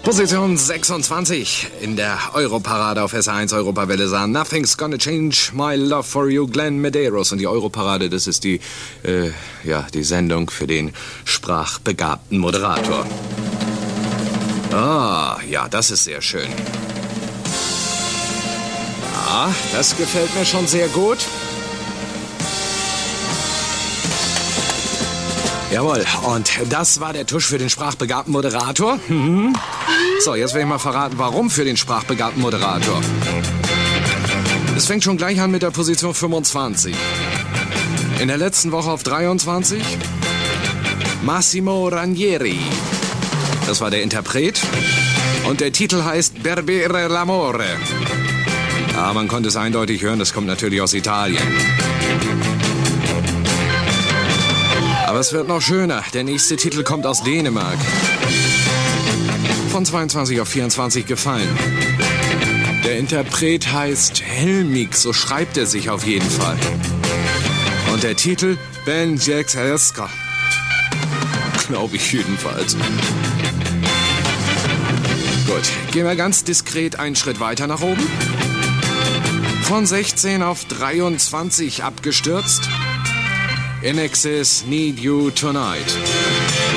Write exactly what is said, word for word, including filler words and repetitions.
Position sechsundzwanzig in der Europarade auf S eins Europawelle sah Nothing's Gonna Change My Love For You, Glenn Medeiros. Und die Europarade, das ist die, äh, ja, die Sendung für den sprachbegabten Moderator. Ah, ja, das ist sehr schön. Ja, das gefällt mir schon sehr gut. Jawohl, und das war der Tusch für den sprachbegabten Moderator. Mhm. So, jetzt werde ich mal verraten, warum für den sprachbegabten Moderator. Es fängt schon gleich an mit der Position fünfundzwanzig. In der letzten Woche auf dreiundzwanzig Massimo Ranieri. Das war der Interpret. Und der Titel heißt Berbere l'amore. Ja, man konnte es eindeutig hören, das kommt natürlich aus Italien. Aber es wird noch schöner. Der nächste Titel kommt aus Dänemark. Von zweiundzwanzig auf vierundzwanzig gefallen. Der Interpret heißt Helmig, so schreibt er sich auf jeden Fall. Und der Titel Ben Jekseska. Glaube ich jedenfalls. Gut, gehen wir ganz diskret einen Schritt weiter nach oben. Von sechzehn auf dreiundzwanzig abgestürzt. In Excess Need You Tonight.